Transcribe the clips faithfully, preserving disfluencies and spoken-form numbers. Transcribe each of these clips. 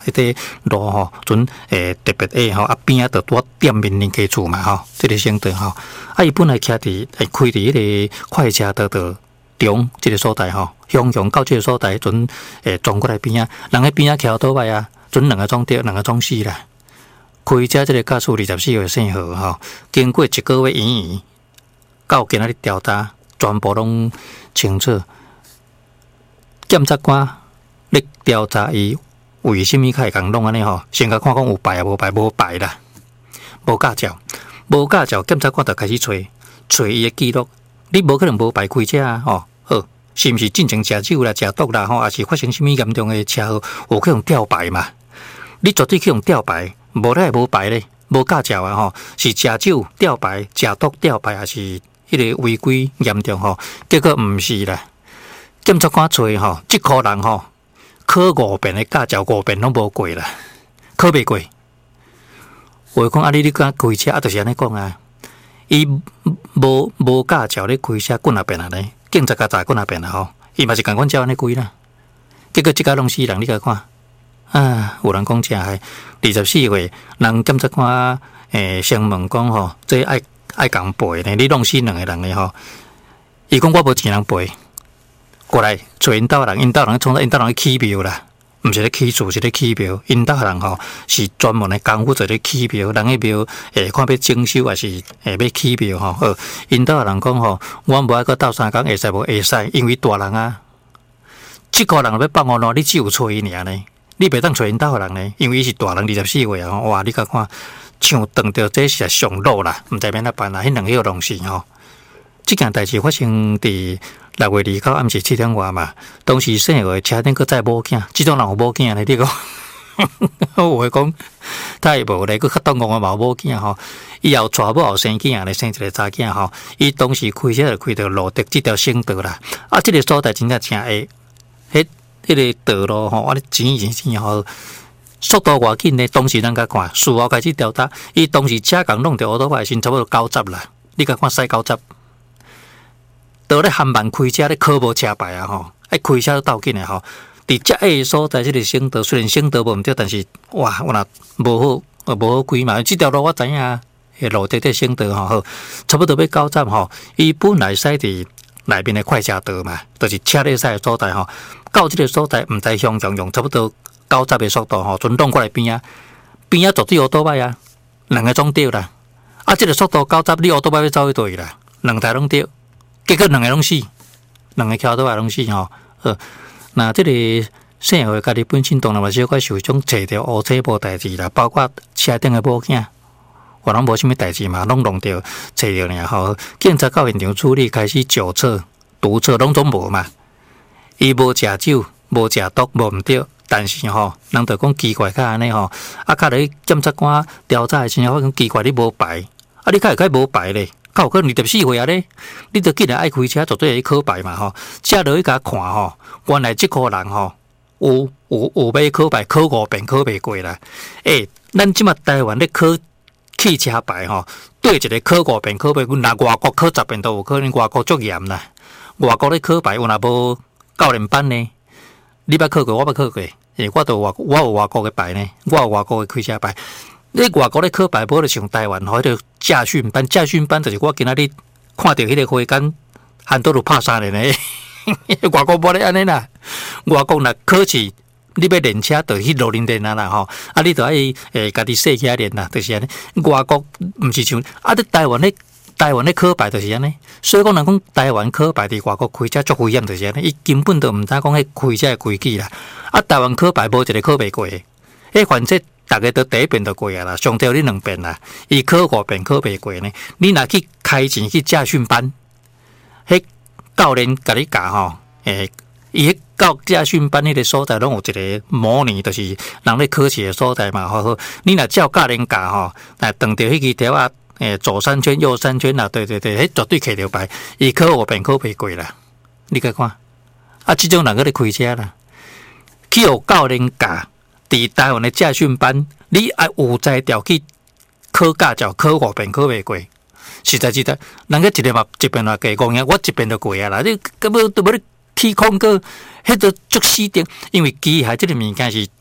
迄个路吼，准诶特别诶吼，啊边啊着多店面人家厝嘛吼，即、这个省道吼，啊伊本来徛伫诶开伫迄个快车道道中即个所在吼，向向到即个所在准诶转过来边啊，人喺边啊徛倒摆啊，准两个钟着，两个钟死啦。开车即个驾驶二十四月生号吼，经过一个月延延，到今仔日调查，全部拢清楚。检察官咧调查伊为虾米会共弄安尼吼？先甲看讲有牌啊无牌，无牌啦，无驾照，无驾照，检察官就开始找找伊诶记录。你无可能无牌开车啊？吼、哦，好，是毋是进前食酒啦、食毒啦？吼，还是发生虾米严重诶车祸？有去用吊牌嘛？你绝对去用吊牌，无咧无牌咧，无驾照啊！吼，是食酒吊牌、食毒吊牌，还是迄个违规严重吼？结果毋是啦。检察官找吼，即科人吼，考五遍的驾照五遍拢无过啦，考袂过。话讲啊，你你讲开车啊，就是安尼讲啊。伊无无驾照咧开车，滚那边啊咧，警察甲查滚那边啊吼，伊嘛是共阮照安尼开啦。结果即家拢死人，你甲看啊，有人讲真害，二十四岁，人检察官诶先问讲吼，这爱爱共赔呢？你弄死两个人诶吼，伊讲我无钱人赔。过来找因兜人，因兜人创造因兜人去起庙啦，毋是咧起厝，是咧起庙。因兜人吼是专门诶功夫做咧起庙，人迄庙诶看要整修还是诶要起庙吼。好，因兜人讲吼，我无爱搁斗相共，会使无会使，因为大人啊，即个人要放我咯，你只有找伊尔呢，你袂当找因兜人呢，因为伊是大人，二十四岁啊，哇，你甲看，像撞到这是上路啦，毋知免哪办啦，迄两个拢是吼。即件代志发生伫六月二号暗时七点外嘛，当时生个车顶搁载某囝，即种人有某囝呢？你讲，我会讲太无咧，佮较当讲我嘛有某囝吼，以后娶某后生囝咧，生一个查囝吼，伊当时开车就开到路德即条省道啦，啊，即、這个所在真正正诶，迄迄个道路吼，我咧前前前吼，速度偌紧咧，当时咱甲看，事后开始调查，伊当时车共弄着乌多摆先差不多九十啦，你甲看驶九十。倒咧含慢开车咧考无车牌啊吼，爱开车都斗紧诶吼。伫遮个所在，即个省道虽然省道无毋对，但是哇，我若无好无好开嘛。即条路我知影，迄路底底省道吼，好，差不多要九站吼。伊本来驶伫内面诶快车道嘛，就是车咧驶诶所在吼。到即个所在，毋知向向用差不多九十诶速度吼，准弄过来边啊，边啊绝对乌多摆啊，两个总对啦。啊，即个速度九十，你乌多摆要走去倒去啦，两台拢对。结果两个拢死，两个桥倒来拢死吼。呃，那这个生活家己本身当然嘛小可受种找着乌车无代志啦，包括车顶的某囝，我拢无啥物代志嘛，拢弄着找着尔吼。警察到现场处理，开始酒测、毒测拢总无嘛。伊无食酒，无食毒，无毋对。但是吼，人就讲奇怪，较安尼吼，啊，较咧检察官调查的时候，讲奇怪你无牌，啊，你较会该无牌咧？有可能二十四岁啊咧，你着既然爱开车，绝对会去考牌嘛吼。车落去甲看吼，原来即个人吼有有有要考牌，考五遍考袂过啦。诶、欸，咱即马台湾咧考汽车牌吼，对一个考五遍考袂过，那外国考十遍都有可能，外国足严啦。外国咧考牌有若无教练班呢？你捌考过，我捌考过，诶，我都外我有外国嘅牌呢，我有外国嘅开车牌。你外国咧考牌，无就像台湾吼，迄个驾训班，驾训班就是我今仔日看到迄个花岗很多都拍三年咧。外国无咧安尼啦，外国若考试，你要练车，就去路练练啊啦吼。啊，你就爱诶，家己细起来练啦，就是安尼。外国毋是像啊，你台湾咧，台湾咧考牌就是安尼。所以讲，人讲台湾考牌伫外国开车足危险，就是安尼。伊根本就毋知讲迄开车诶规矩啦。啊，台湾考牌无一个考袂过诶，迄反正。大家都第一遍就过啊啦，上吊你两遍啦，伊考五遍考袂过呢。你若去开钱去驾训班，迄教练甲你教吼，诶，伊迄教驾训班迄个所在拢有一个模拟，就是人咧考试的所在嘛。好好，你若照教练教吼，来撞着迄支条啊，诶，左三圈右三圈啦，对对对，迄绝对摕着牌。伊考五遍考袂过啦，你甲看，啊，即种人个咧开车啦，去互教练教。伫台湾的驾训班，你爱有才调去考驾照，考五遍考袂过，实在是的，人家一个嘛一遍嘛加讲呀，我一遍就过啊啦。你根本都无咧起空个，迄个足死定，因为机械这个物件是死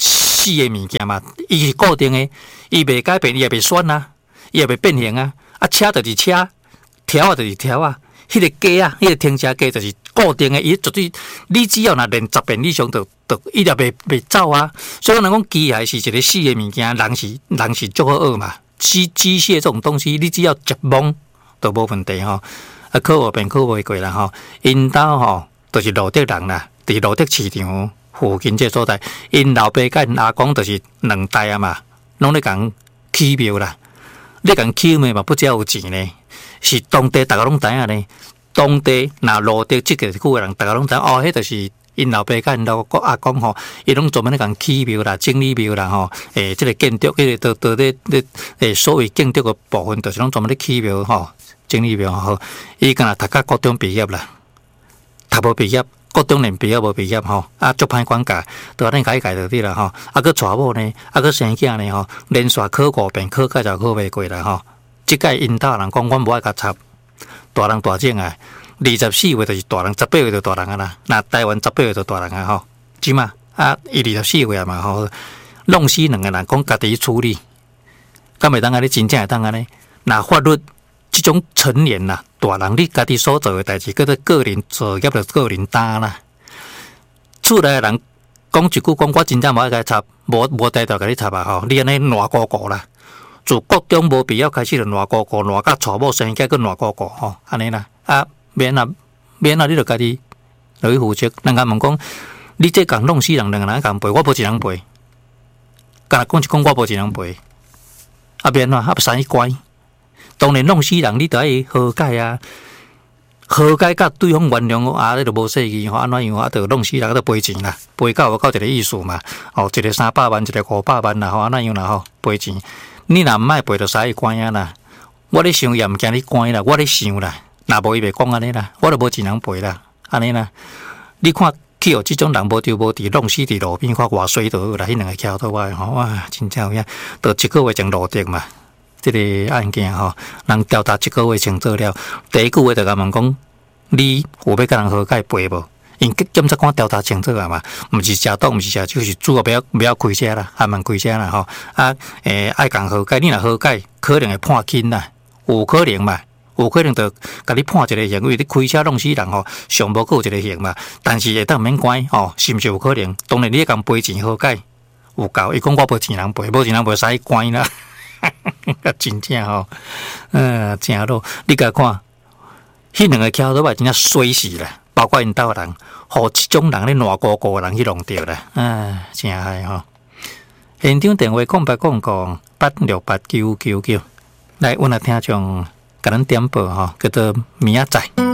死的物件嘛，伊是固定的，伊袂改变，伊也袂选啊，伊也袂变形啊。啊，车就是车，条啊就是条啊，迄、那个价啊，迄、那个停车价就是固定的，伊绝对你只要若练十遍以上，就就伊就袂袂走啊。所以人讲机械是一个死的物件，人是人是足好学嘛。机机械这种东西，你只要一摸都无问题吼。啊，考学便考袂过啦吼。因兜吼就是路德人啦，伫路德市场附近这所在，因老爸甲因阿公就是两代啊嘛，拢咧共起庙啦。你共起庙嘛，不只有钱呢，是当地大家拢知影呢。当地那路德即个区的人，大家拢知哦，迄就是因老爸甲因老阿公吼，伊拢专门咧共起庙啦、整理庙啦吼。诶，即、這个建筑，迄、那個都都咧咧诶，所谓建筑嘅部分，就是拢专门咧起庙吼。整理庙吼，伊敢若读甲高中毕业啦，读无毕业，高中连毕业无毕业吼，啊，足歹管教，都安尼改改就对啦吼，啊，佮娶某呢，啊，佮生囝呢吼，连续考五遍，考甲就考袂过啦吼。即届因兜人讲，阮无爱甲插，大人大种啊，二十四岁就是大人，十八岁就大人啊啦。那台湾十八岁就大人啊吼，即嘛啊，伊二十四岁啊嘛吼，弄死两个人讲家己处理，敢袂当安尼真正会当安尼？那法律。这种成年啦，大人你家己所做的代志，叫做个人作业就个人担啦。厝内人讲一句讲，我真正无爱甲插，无无带头甲你插啊吼！你安尼烂高高啦，自国中无必要开始就烂高高，烂甲娶某生囝个烂高高吼，安尼啦啊免啊免啊，你著家己落去负责。人家问讲，你这共弄死人，两个人共赔，我无一人赔。甲讲一讲，我无一人赔，啊免啊，啊不使乖。当然弄死人，你得爱和解啊，和解甲对方原谅啊，你就无说义吼，安怎样啊？就弄死人，就赔钱啦，赔到有够一个意思嘛。哦，一个三百万，一个五百万啦，吼，安怎样啦？吼，赔钱。你若毋爱赔，就使伊关啊啦。我咧想也毋惊你关啦，我咧想啦，若无伊袂讲安尼啦，我就无钱人赔啦，安尼啦。你看去哦，即种人无丢无伫弄死伫路边，看偌水倒啦，迄两个桥头啊，吼哇，真正有影，都一个月前落地嘛。这个案件吼，人调查一个月前做了，第一句话就甲问讲，你有要甲人和解赔无？因检察官调查清楚啊嘛，毋是食毒，毋是食酒，是主要不要不要开车啦，还蛮开车啦吼。啊，诶，爱共和解，你若和解，可能会判轻啦，有可能嘛，有可能就甲你判一个刑，因为你开车弄死人吼，上无够一个刑嘛。但是会当免关哦，是毋是有可能？当然你共赔钱和解有够，伊讲我无钱人赔，无钱人赔使关啦。真正吼，嗯，正咯。你甲看，迄两个桥头啊，真正衰死啦。包括因兜人，互即种人咧烂高高人去弄掉啦。啊，真害吼。现场电话空白空空八六八九九九，来，阮来听众甲咱点播吼，叫做明仔载。